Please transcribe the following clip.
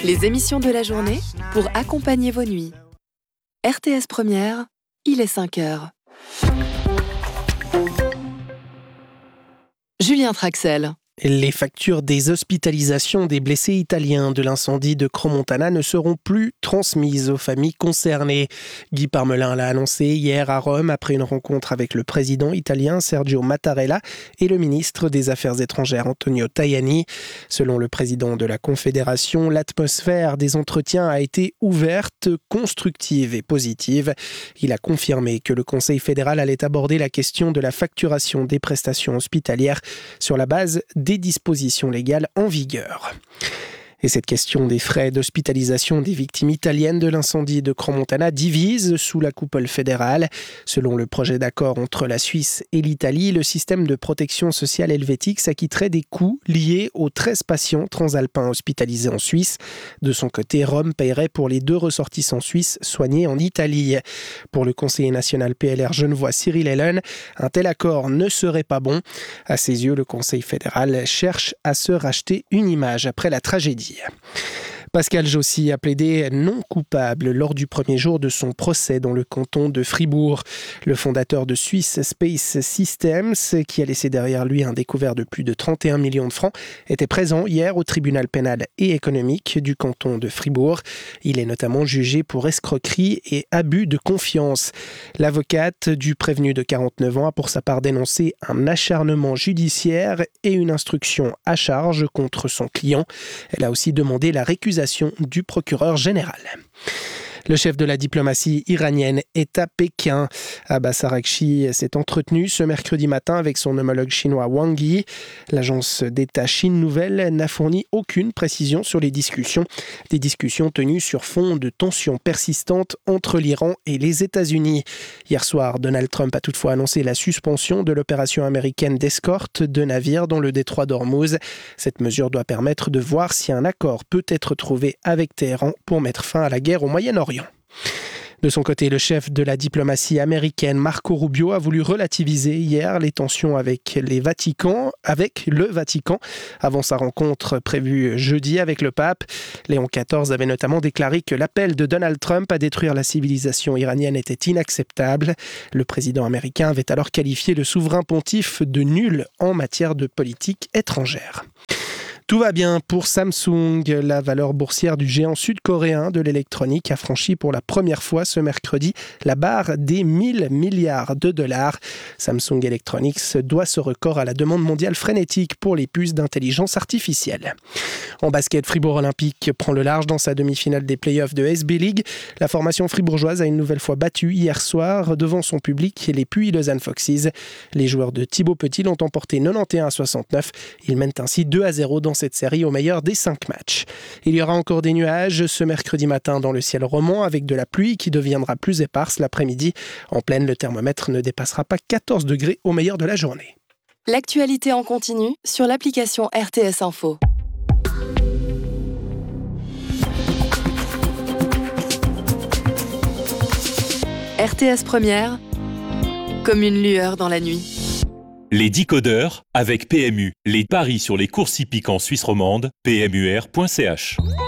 Les émissions de la journée pour accompagner vos nuits. RTS Première, il est 5h. Julien Traxel. Les factures des hospitalisations des blessés italiens de l'incendie de Crans-Montana ne seront plus transmises aux familles concernées. Guy Parmelin l'a annoncé hier à Rome après une rencontre avec le président italien Sergio Mattarella et le ministre des Affaires étrangères Antonio Tajani. Selon le président de la Confédération, l'atmosphère des entretiens a été ouverte, constructive et positive. Il a confirmé que le Conseil fédéral allait aborder la question de la facturation des prestations hospitalières sur la base des dispositions légales en vigueur. Et cette question des frais d'hospitalisation des victimes italiennes de l'incendie de Crans-Montana divise sous la coupole fédérale. Selon le projet d'accord entre la Suisse et l'Italie, le système de protection sociale helvétique s'acquitterait des coûts liés aux 13 patients transalpins hospitalisés en Suisse. De son côté, Rome paierait pour les 2 ressortissants suisses soignés en Italie. Pour le conseiller national PLR genevois Cyril Ellen, un tel accord ne serait pas bon. À ses yeux, le Conseil fédéral cherche à se racheter une image après la tragédie. Pascal Jossy a plaidé non coupable lors du premier jour de son procès dans le canton de Fribourg. Le fondateur de Swiss Space Systems, qui a laissé derrière lui un découvert de plus de 31 millions de francs, était présent hier au tribunal pénal et économique du canton de Fribourg. Il est notamment jugé pour escroquerie et abus de confiance. L'avocate du prévenu de 49 ans a pour sa part dénoncé un acharnement judiciaire et une instruction à charge contre son client. Elle a aussi demandé la récusation du procureur général. Le chef de la diplomatie iranienne est à Pékin. Abbas Araghchi s'est entretenu ce mercredi matin avec son homologue chinois Wang Yi. L'agence d'État Chine Nouvelle n'a fourni aucune précision sur les discussions. Des discussions tenues sur fond de tensions persistantes entre l'Iran et les États-Unis. Hier soir, Donald Trump a toutefois annoncé la suspension de l'opération américaine d'escorte de navires dans le détroit d'Ormuz. Cette mesure doit permettre de voir si un accord peut être trouvé avec Téhéran pour mettre fin à la guerre au Moyen-Orient. De son côté, le chef de la diplomatie américaine, Marco Rubio, a voulu relativiser hier les tensions avec le Vatican avant sa rencontre prévue jeudi avec le pape. Léon XIV avait notamment déclaré que l'appel de Donald Trump à détruire la civilisation iranienne était inacceptable. Le président américain avait alors qualifié le souverain pontife de nul en matière de politique étrangère. Tout va bien pour Samsung. La valeur boursière du géant sud-coréen de l'électronique a franchi pour la première fois ce mercredi la barre des 1000 milliards de dollars. Samsung Electronics doit ce record à la demande mondiale frénétique pour les puces d'intelligence artificielle. En basket, Fribourg Olympique prend le large dans sa demi-finale des playoffs de SB League. La formation fribourgeoise a une nouvelle fois battu hier soir devant son public les Puy Lausanne Foxes. Les joueurs de Thibaut Petit l'ont emporté 91-69. Ils mènent ainsi 2-0 dans cette série au meilleur des 5 matchs. Il y aura encore des nuages ce mercredi matin dans le ciel romand avec de la pluie qui deviendra plus éparse l'après-midi. En pleine, le thermomètre ne dépassera pas 14 degrés au meilleur de la journée. L'actualité en continu sur l'application RTS Info. RTS Première, comme une lueur dans la nuit. Les décodeurs avec PMU. Les paris sur les courses hippiques en Suisse romande, pmur.ch.